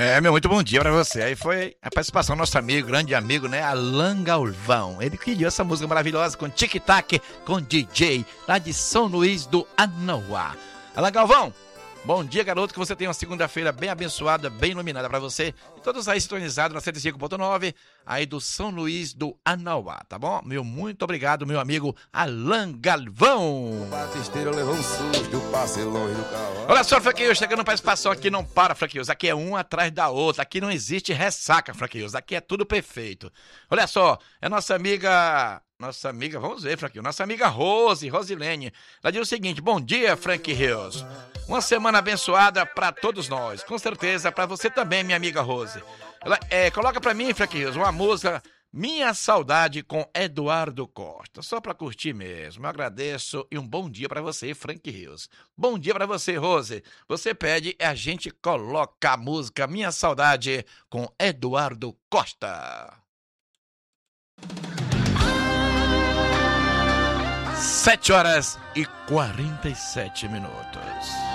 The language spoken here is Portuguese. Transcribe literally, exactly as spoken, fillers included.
É, meu, muito bom dia pra você. Aí foi a participação do nosso amigo, grande amigo, né? Alan Galvão. Ele criou essa música maravilhosa com Tic Tac, com D J, lá de São Luís do Anauá. Alan Galvão, bom dia, garoto, que você tenha uma segunda-feira bem abençoada, bem iluminada pra você. E todos aí sintonizados na cento e cinco ponto nove, aí do São Luís do Anauá, tá bom? Meu muito obrigado, meu amigo Alan Galvão. O batisteiro levou um susto, passei longe do cavalo. Olha só, Fraqueus, chegando participação aqui não para, Fraqueus. Aqui é um atrás da outra. Aqui não existe ressaca, Fraqueus. Aqui é tudo perfeito. Olha só, é nossa amiga... Nossa amiga, vamos ver, Fraqueus. Nossa amiga Rose, Rosilene. Ela diz o seguinte: bom dia, Frank Rios. Uma semana abençoada para todos nós. Com certeza para você também, minha amiga Rose. Ela, é, coloca para mim, Frank Rios, uma música... Minha Saudade com Eduardo Costa. Só pra curtir mesmo. Eu agradeço e um bom dia pra você, Frank Rios. Bom dia pra você, Rose. Você pede e a gente coloca a música Minha Saudade com Eduardo Costa. Sete horas e quarenta e sete minutos.